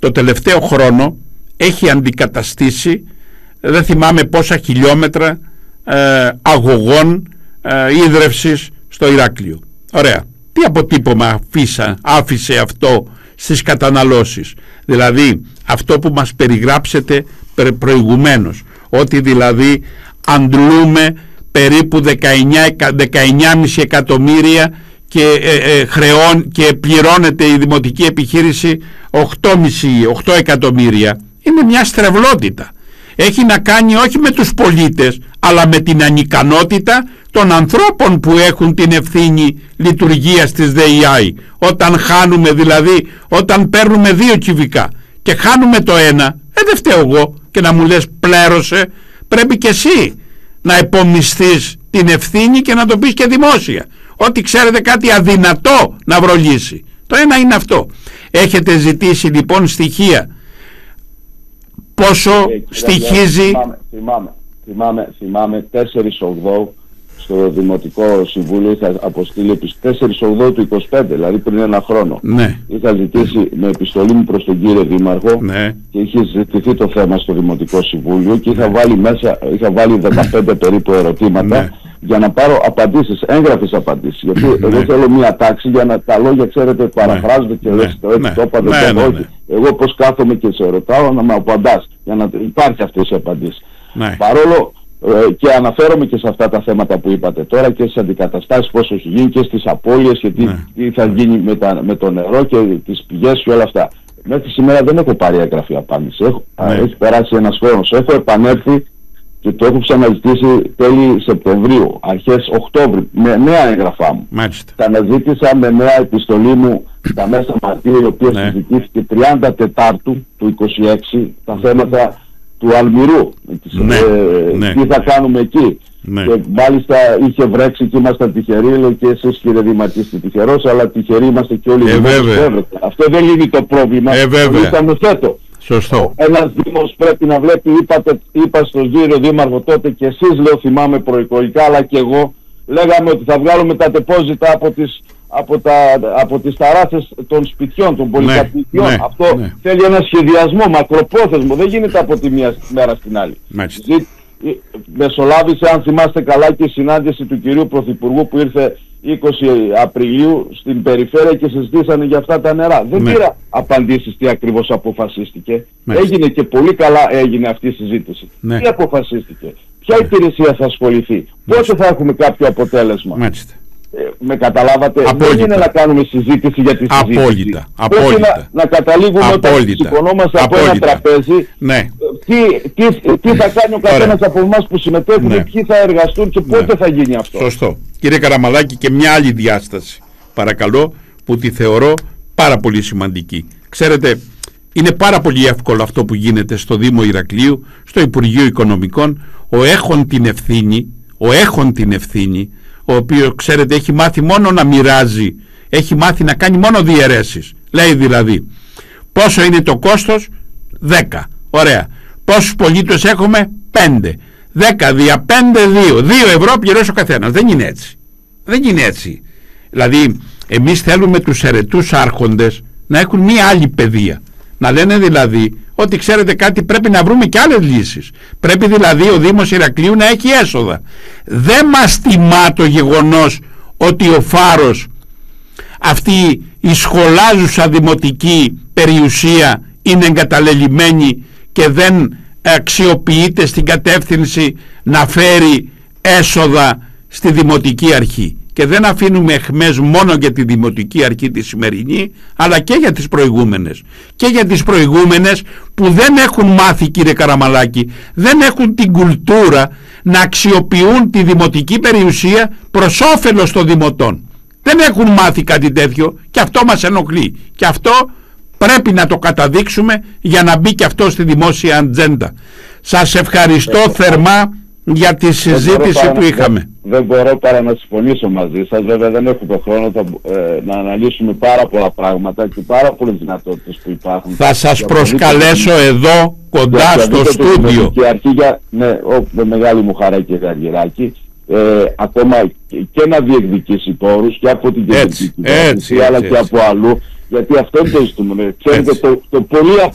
το τελευταίο χρόνο έχει αντικαταστήσει, δεν θυμάμαι πόσα χιλιόμετρα αγωγών ίδρευσης στο Ηράκλειο. Ωραία. Τι αποτύπωμα άφησε αυτό στις καταναλώσεις? Δηλαδή αυτό που μας περιγράψετε προηγουμένως, ότι δηλαδή αντλούμε περίπου 19,5 εκατομμύρια και πληρώνεται η δημοτική επιχείρηση 8 εκατομμύρια. Είναι μια στρεβλότητα. Έχει να κάνει όχι με τους πολίτες, αλλά με την ανικανότητα των ανθρώπων που έχουν την ευθύνη λειτουργίας της ΔΕΙΑΗ. Όταν χάνουμε, δηλαδή όταν παίρνουμε 2 κυβικά και χάνουμε το ένα, δεν φταίω εγώ και να μου λες πλέρωσε. Πρέπει και εσύ να επομισθείς την ευθύνη και να το πεις και δημόσια, ότι ξέρετε κάτι αδυνατό να βρω λύση. Το ένα είναι αυτό. Έχετε ζητήσει λοιπόν στοιχεία? Πόσο στοιχίζει? Θυμάμαι 4/8 στο Δημοτικό Συμβούλιο είχα αποστείλει επί 4/8 του 25, δηλαδή πριν ένα χρόνο. Ναι. Είχα ζητήσει με επιστολή μου προς τον κύριο Δήμαρχο, ναι, και είχε ζητηθεί το θέμα στο Δημοτικό Συμβούλιο και είχα βάλει 15 περίπου ερωτήματα, ναι, για να πάρω απαντήσεις, έγγραφες απαντήσεις. Γιατί εγώ θέλω μια τάξη για να τα λόγια, ξέρετε, παραφράζονται και λες το έτσι, το είπατε, όχι. Εγώ πώς κάθομαι και σε ρωτάω να με απαντάς, για να υπάρχει αυτές οι απαντήσεις. Παρόλο και αναφέρομαι και σε αυτά τα θέματα που είπατε τώρα και στις αντικαταστάσεις, πώς έχει γίνει και στις απώλειες και τι θα γίνει με το νερό και τις πηγές και όλα αυτά. Μέχρι σήμερα δεν έχω πάρει έγγραφη απάντηση. Έχει περάσει ένας χρόνος. Έχω επανέλθει και το έχω ξαναζητήσει τέλη Σεπτεμβρίου, αρχές Οκτώβρη, με νέα έγγραφά μου. Ξαναζήτησα με νέα επιστολή μου τα μέσα Μαρτίου, η οποία συζητήθηκε 30 Τετάρτου του 26, τα θέματα του Αλμυρού, τι θα κάνουμε εκεί. Και μάλιστα είχε βρέξει και ήμασταν τυχεροί, λέω και εσείς κύριε Δήμαρχε είστε τυχερός, αλλά τυχεροί είμαστε και όλοι αυτό δεν λύνει το πρόβλημα, ήταν θέτω. Σωστό. Ένας Δήμος πρέπει να βλέπει, είπα στον κύριο Δήμαρχο τότε και εσείς, λέω, θυμάμαι προεκλογικά, αλλά και εγώ, λέγαμε ότι θα βγάλουμε τα τεπόζιτα από τις ταράσες των σπιτιών, των πολυκατοικιών. Αυτό θέλει ένα σχεδιασμό μακροπρόθεσμο, δεν γίνεται από τη μία μέρα στην άλλη. Μεσολάβησε, αν θυμάστε καλά, και η συνάντηση του κυρίου Πρωθυπουργού που ήρθε 20 Απριλίου στην περιφέρεια και συζητήσανε για αυτά τα νερά. Δεν πήρα απαντήσεις τι ακριβώς αποφασίστηκε. Έγινε και πολύ καλά έγινε αυτή η συζήτηση. Τι αποφασίστηκε, ποια υπηρεσία θα ασχοληθεί, πόσο θα έχουμε κάποιο αποτέλεσμα. Με καταλάβατε? Δεν είναι να κάνουμε συζήτηση για τη συζήτηση. Πρέπει να καταλήγουμε όταν σηκωνόμαστε από ένα τραπέζι, τι θα κάνει ο καθένας από εμάς που συμμετέχουν, ποιοι θα εργαστούν και πότε θα γίνει αυτό. Σωστό. Κύριε Καραμαλάκη, και μια άλλη διάσταση, παρακαλώ, που τη θεωρώ πάρα πολύ σημαντική. Ξέρετε, είναι πάρα πολύ εύκολο αυτό που γίνεται στο Δήμο Ηρακλείου, στο Υπουργείο Οικονομικών, ο έχον την ευθύνη, ο οποίος, ξέρετε, έχει μάθει μόνο να μοιράζει, έχει μάθει να κάνει μόνο διαιρέσεις. Λέει δηλαδή, πόσο είναι το κόστος? 10. Ωραία. Πόσους πολίτες έχουμε? 5. 10 δια 5, 2 ευρώ πληρώσει ο καθένας. Δεν είναι έτσι. Δεν είναι έτσι. Δηλαδή, εμείς θέλουμε τους αιρετούς άρχοντες να έχουν μία άλλη παιδεία. Να λένε δηλαδή ότι, ξέρετε κάτι, πρέπει να βρούμε και άλλες λύσεις. Πρέπει δηλαδή ο Δήμος Ηρακλείου να έχει έσοδα. Δεν μας τιμά το γεγονός ότι ο Φάρος, αυτή η σχολάζουσα δημοτική περιουσία, είναι εγκαταλελειμμένη και δεν αξιοποιείται στην κατεύθυνση να φέρει έσοδα στη δημοτική αρχή. Και δεν αφήνουμε εχμές μόνο για τη δημοτική αρχή τη σημερινή, αλλά και για τις προηγούμενες. Και για τις προηγούμενες που δεν έχουν μάθει, κύριε Καραμαλάκη, δεν έχουν την κουλτούρα να αξιοποιούν τη δημοτική περιουσία προς όφελος των δημοτών. Δεν έχουν μάθει κάτι τέτοιο και αυτό μας ενοχλεί. Και αυτό πρέπει να το καταδείξουμε για να μπει και αυτό στη δημόσια ατζέντα. Σας ευχαριστώ θερμά για τη συζήτηση που είχαμε. Δεν μπορώ παρά να συμφωνήσω μαζί σας. Βέβαια δεν έχουμε το χρόνο να αναλύσουμε πάρα πολλά πράγματα και πάρα πολλές δυνατότητες που υπάρχουν. Θα σας προσκαλέσω εδώ κοντά στο στούντιο. Ναι, με μεγάλη μου χαρά, κύριε Αργυράκη. Ακόμα και να διεκδικήσει πόρους και από την κεντρική κυβέρνηση αλλά και από αλλού. Γιατί αυτό είναι το ζητούμενο. Ξέρετε, το πολύ